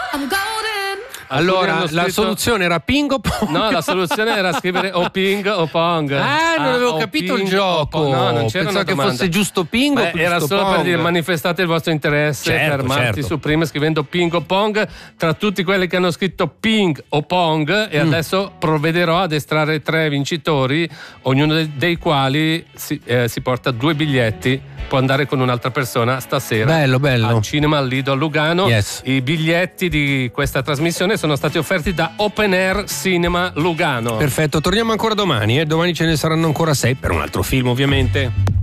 Allora, la soluzione era ping o pong? No, la soluzione era scrivere o ping o pong. Non avevo capito il gioco. No, non c'era Pensavo una che domanda. fosse giusto ping o giusto era solo pong. per dire manifestate il vostro interesse, Certo, fermarti certo. su prima scrivendo ping o pong. Tra tutti quelli che hanno scritto ping o pong, e adesso provvederò ad estrarre 3 vincitori, ognuno dei quali si porta 2 biglietti. Può andare con un'altra persona stasera. Bello. Al cinema al Lido a Lugano. Yes. I biglietti di questa trasmissione sono stati offerti da Open Air Cinema Lugano. Perfetto, torniamo ancora domani. Domani ce ne saranno ancora 6 per un altro film, ovviamente.